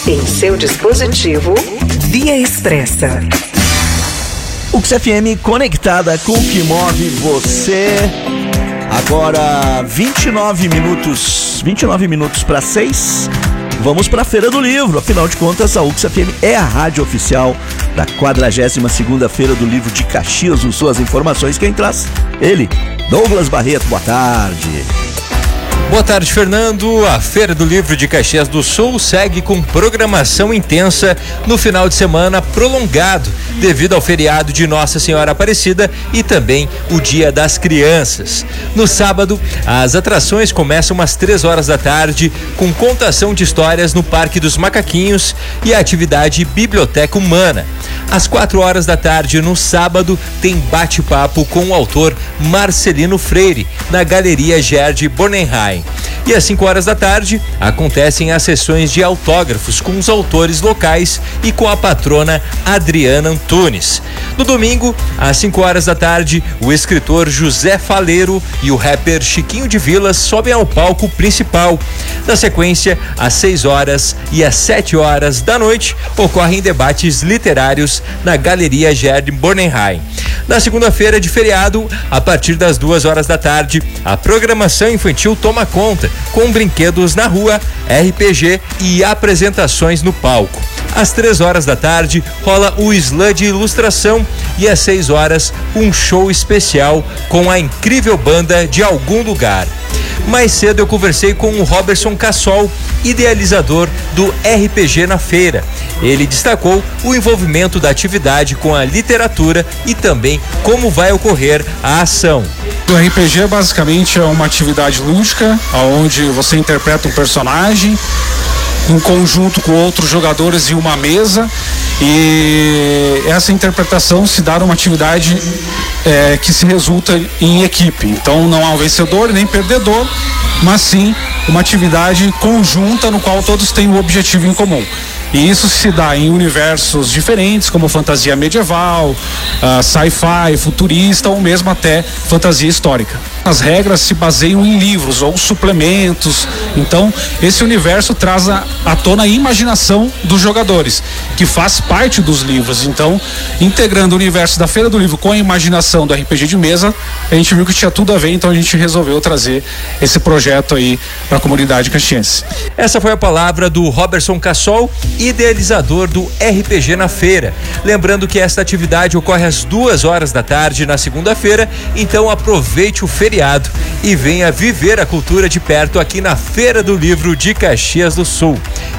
Em seu dispositivo, via expressa. UX FM conectada com o que move você. Agora 29 minutos para 6. Vamos para a Feira do Livro. Afinal de contas, a UX FM é a rádio oficial da 42ª Feira do Livro de Caxias do Sul. As informações quem traz? Ele, Douglas Barreto. Boa tarde. Boa tarde, Fernando. A Feira do Livro de Caxias do Sul segue com programação intensa no final de semana prolongado, devido ao feriado de Nossa Senhora Aparecida e também o Dia das Crianças. No sábado, as atrações começam às 3 horas da tarde, com contação de histórias no Parque dos Macaquinhos e a atividade Biblioteca Humana. Às 4 horas da tarde, no sábado, tem bate-papo com o autor Marcelino Freire, na Galeria Gerd Bornheim. E às 5 horas da tarde, acontecem as sessões de autógrafos com os autores locais e com a patrona Adriana Antunes. No domingo, às 5 horas da tarde, o escritor José Faleiro e o rapper Chiquinho de Vilas sobem ao palco principal. Na sequência, às 6 horas e às 7 horas da noite, ocorrem debates literários na Galeria Gerd Bornheim. Na segunda-feira de feriado, a partir das 2 horas da tarde, a programação infantil toma conta, com brinquedos na rua, RPG e apresentações no palco. Às 3 horas da tarde, rola o slam de ilustração e às 6 horas, um show especial com a incrível banda de algum lugar. Mais cedo eu conversei com o Roberson Cassol, idealizador do RPG na feira. Ele destacou o envolvimento da atividade com a literatura e também como vai ocorrer a ação. O RPG basicamente é uma atividade lúdica, onde você interpreta um personagem em conjunto com outros jogadores em uma mesa, e essa interpretação se dá numa atividade que se resulta em equipe. Então não há um vencedor nem perdedor, mas sim uma atividade conjunta no qual todos têm um objetivo em comum. E isso se dá em universos diferentes, como fantasia medieval, sci-fi, futurista ou mesmo até fantasia histórica. As regras se baseiam em livros ou suplementos, então esse universo traz à tona a imaginação dos jogadores, que faz parte dos livros. Então, integrando o universo da Feira do Livro com a imaginação do RPG de mesa, a gente viu que tinha tudo a ver, então a gente resolveu trazer esse projeto aí para a comunidade caxiense. Essa foi a palavra do Roberson Cassol, idealizador do RPG na feira. Lembrando que esta atividade ocorre às 2 horas da tarde na segunda-feira, então aproveite o feriado e venha viver a cultura de perto aqui na Feira do Livro de Caxias do Sul.